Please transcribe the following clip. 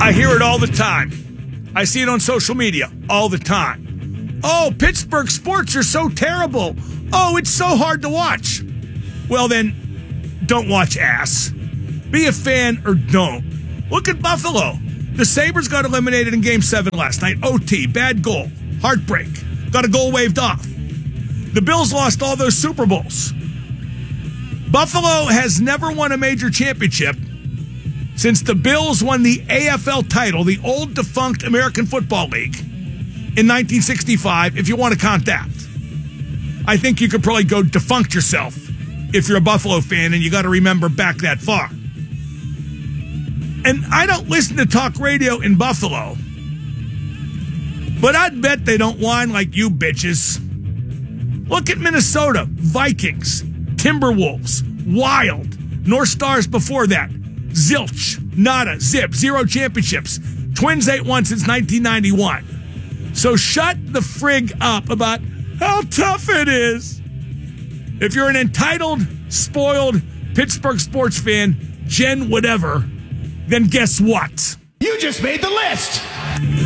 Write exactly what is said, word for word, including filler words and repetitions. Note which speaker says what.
Speaker 1: I hear it all the time. I see it on social media all the time. Oh, Pittsburgh sports are so terrible. Oh, it's so hard to watch. Well, then, don't watch ass. Be a fan or don't. Look at Buffalo. The Sabres got eliminated in Game seven last night. O T, bad goal, heartbreak. Got a goal waved off. The Bills lost all those Super Bowls. Buffalo has never won a major championship since the Bills won the A F L title, the old defunct American Football League, in nineteen sixty-five, if you want to count that. I think you could probably go defunct yourself if you're a Buffalo fan, and you got to remember back that far. And I don't listen to talk radio in Buffalo, but I'd bet they don't whine like you bitches. Look at Minnesota, Vikings, Timberwolves, Wild, North Stars before that, zilch, nada, zip, zero championships. Twins ain't won since nineteen ninety-one. So shut the frig up about how tough it is. If you're an entitled, spoiled Pittsburgh sports fan, Jen whatever, then guess what?
Speaker 2: You just made the list.